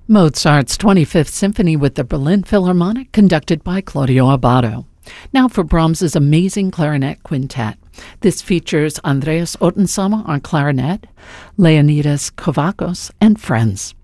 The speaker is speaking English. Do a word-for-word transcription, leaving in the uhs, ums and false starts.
Mozart's twenty-fifth Symphony with the Berlin Philharmonic, conducted by Claudio Abbado. Now for Brahms's amazing clarinet quintet. This features Andreas Ottensamer on clarinet, Leonidas Kovakos, and friends.